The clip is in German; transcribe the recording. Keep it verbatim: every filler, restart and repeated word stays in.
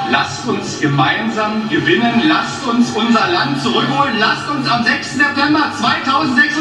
Lasst uns gemeinsam gewinnen. Lasst uns unser Land zurückholen. Lasst uns am sechsten September zweitausendsechs